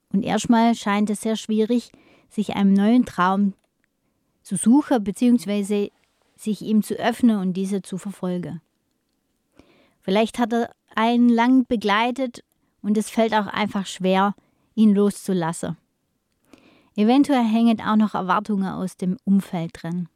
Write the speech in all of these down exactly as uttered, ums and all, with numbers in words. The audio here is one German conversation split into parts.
Und erstmal scheint es sehr schwierig, sich einem neuen Traum zu suchen bzw. sich ihm zu öffnen und diese zu verfolgen. Vielleicht hat er einen lang begleitet und es fällt auch einfach schwer, ihn loszulassen. Eventuell hängen auch noch Erwartungen aus dem Umfeld drin.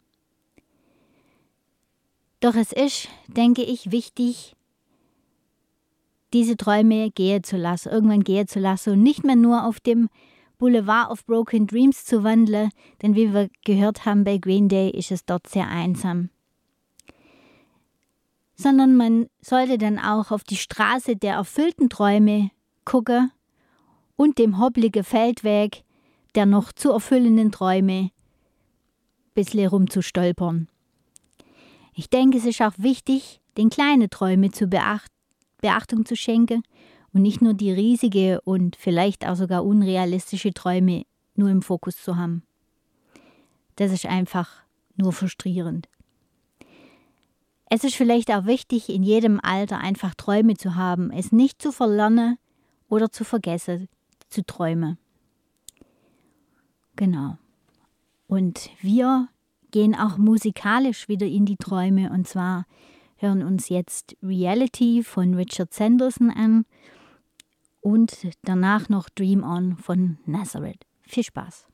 Doch es ist, denke ich, wichtig, diese Träume gehen zu lassen, irgendwann gehen zu lassen und nicht mehr nur auf dem Boulevard of Broken Dreams zu wandeln, denn wie wir gehört haben bei Green Day, ist es dort sehr einsam. Sondern man sollte dann auch auf die Straße der erfüllten Träume gucken und dem hobbligen Feldweg der noch zu erfüllenden Träume ein bisschen rumzustolpern. Ich denke, es ist auch wichtig, den kleinen Träumen zu beacht, Beachtung zu schenken und nicht nur die riesige und vielleicht auch sogar unrealistische Träume nur im Fokus zu haben. Das ist einfach nur frustrierend. Es ist vielleicht auch wichtig, in jedem Alter einfach Träume zu haben, es nicht zu verlernen oder zu vergessen, zu träumen. Genau. Und wir gehen auch musikalisch wieder in die Träume und zwar hören uns jetzt Reality von Richard Sanderson an und danach noch Dream On von Nazareth. Viel Spaß!